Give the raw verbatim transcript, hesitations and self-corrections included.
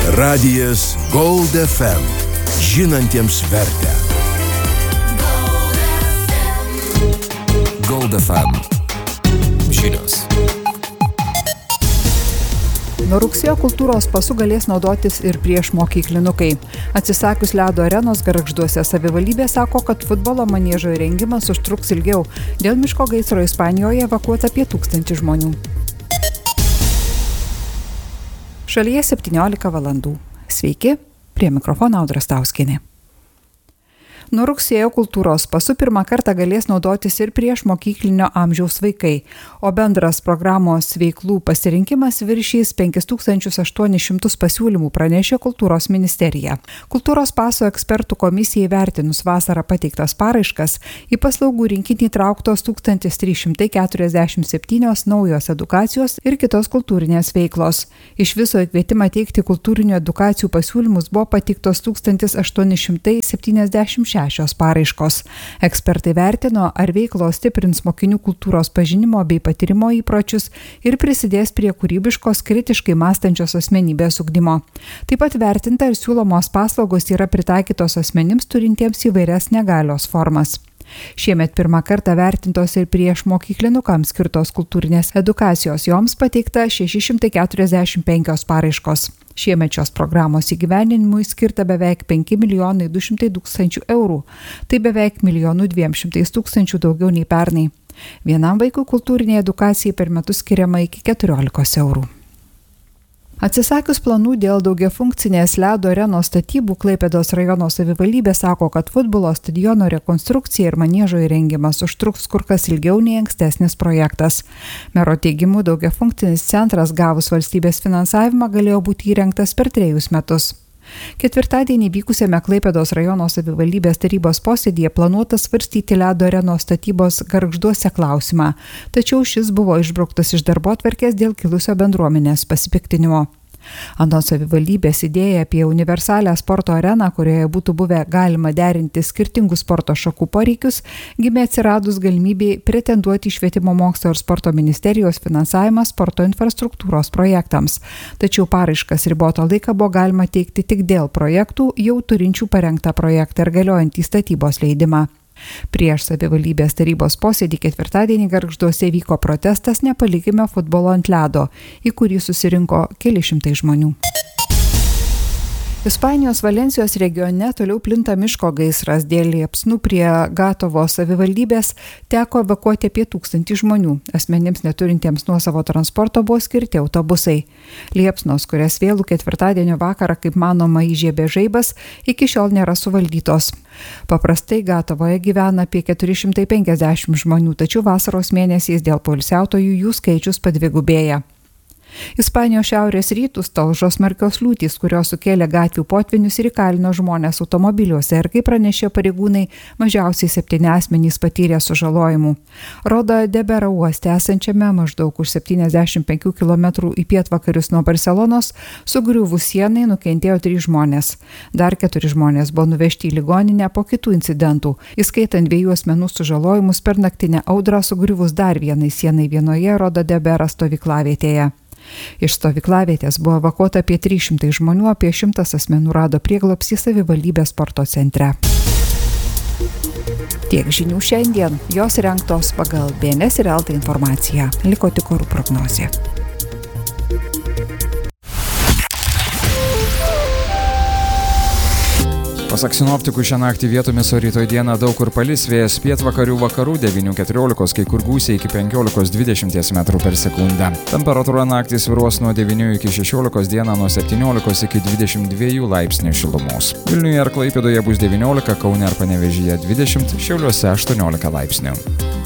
Radijas Gold F M. Žinantiems vertę. Gold F M. Žinios. Nuo rugsėjo kultūros pasu galės naudotis ir priešmokyklinukai. Atsisakius ledo arenos Gargžduose, savivaldybė sako, kad futbolo maniežo įrengimas užtruks ilgiau. Dėl miško gaisro Ispanijoje evakuota apie tūkstantį žmonių. Šalyje septyniolika valandų. Sveiki, prie mikrofono Audra Stauskienė. Nuo rugsėjo kultūros pasu pirmą kartą galės naudotis ir priešmokyklinio amžiaus vaikai, o bendras programos veiklų pasirinkimas viršys penkis tūkstančius aštuonis šimtus pasiūlymų, pranešė Kultūros ministerija. Kultūros paso ekspertų komisijai vertinus vasarą pateiktas paraiškas, į paslaugų rinkinį trauktos tūkstantis trys šimtai keturiasdešimt septynios naujos edukacijos ir kitos kultūrinės veiklos. Iš viso į kvietimą teikti kultūrinių edukacijų pasiūlymus buvo pateiktos tūkstantis aštuoni šimtai septyniasdešimt šešios šios paraiškos. Ekspertai vertino, ar veiklos stiprins mokinių kultūros pažinimo bei patyrimo įpročius ir prisidės prie kūrybiškos, kritiškai mąstančios asmenybės ugdymo. Taip pat vertinta, ar siūlomos paslaugos yra pritaikytos asmenims turintiems įvairias negalios formas. Šiemet pirmą kartą vertintos ir priešmokyklinukams skirtos kultūrinės edukacijos. Joms pateikta šeši šimtai keturiasdešimt penkios paraiškos. Šiemet šios programos įgyvendinimui skirta beveik penki milijonai du šimtai tūkstančių eurų. Tai beveik milijonų dviem šimtais tūkstančių daugiau nei pernai. Vienam vaikui kultūrinė edukacija per metus skiriama iki keturiolikos eurų. Atsisakius planų dėl daugiafunkcinės ledo arenos statybų, Klaipėdos rajono savivaldybė sako, kad futbolo stadiono rekonstrukcija ir maniežo įrengimas užtruks kur kas ilgiau nei ankstesnis projektas. Mero teigimu, daugiafunkcinis centras gavus valstybės finansavimą galėjo būti įrengtas per trejus metus. Ketvirtadienį vykusiame Klaipėdos rajono savivaldybės tarybos posėdyje planuota svarstyti ledo arenos statybos Gargžduose klausimą, tačiau šis buvo išbrauktas iš darbotvarkės dėl kilusio bendruomenės pasipiktinimo. Anot savivaldybės idėja apie universalią sporto areną, kurioje būtų buvę galima derinti skirtingų sporto šakų poreikius, gimė atsiradus galimybei pretenduoti į Švietimo mokslo ir sporto ministerijos finansavimą sporto infrastruktūros projektams. Tačiau paraiškas ribotą laiką buvo galima teikti tik dėl projektų, jau turinčių parengtą projektą ir galiojantį statybos leidimą. Prieš savivaldybės tarybos posėdį ketvirtadienį Gargžduose vyko protestas "Nepalikime futbolo ant ledo", į kurį susirinko keli šimtai žmonių. Ispanijos Valensijos regione toliau plinta miško gaisras. Dėl liepsnų prie Gatovo savivaldybės teko evakuoti apie tūkstantį žmonių. Asmenims neturintiems nuosavo transporto buvo skirti autobusai. Liepsnos, kurias vėlų ketvirtadienio vakarą, kaip manoma, įžiebė žaibas, iki šiol nėra suvaldytos. Paprastai Gatovoje gyvena apie keturi šimtai penkiasdešimt žmonių, tačiau vasaros mėnesiais dėl poilsiautojų jų skaičius padvigubėja. Ispanijos šiaurės rytus talžo smarkios liūtys, kurios sukėlė gatvių potvinius ir įkalino žmonės automobiliuose ir, kaip pranešė pareigūnai, mažiausiai septyni asmenys patyrė sužalojimų. Roda de Bera uoste esančiame maždaug už septyniasdešimt penkių kilometrų į pietvakarius nuo Barselonos sugriuvus sienai nukentėjo trys žmonės. Dar keturi žmonės buvo nuvežti į ligoninę po kitų incidentų, įskaitant dviejų asmenų sužalojimus per naktinę audrą sugriuvus dar vienai sienai vienoje Roda de Bera stovyklavietėje. Iš stovyklavietės buvo evakuota apie trys šimtai žmonių, apie šimtas asmenų rado prieglobstį savivaldybės sporto centre. Tiek žinių šiandien, jos rengtos pagal B N S ir L T informaciją. Liko tik orų prognozė. Pasak sinoptikų, šią naktį vietomis, o rytoj dieną daug kur palis, vėjas pietvakarių vakarų devynių keturiolikos, kai kur gūsiai iki penkiolikos dvidešimt metrų per sekundę. Temperatūra naktį svyruos nuo devynių iki šešiolikos, dieną nuo septyniolikos iki dvidešimt dviejų laipsnių šilumos. Vilniuje ar Klaipėdoje bus devyniolika, Kaune ar Panevėžyje dvidešimt, Šiauliuose aštuoniolika laipsnių.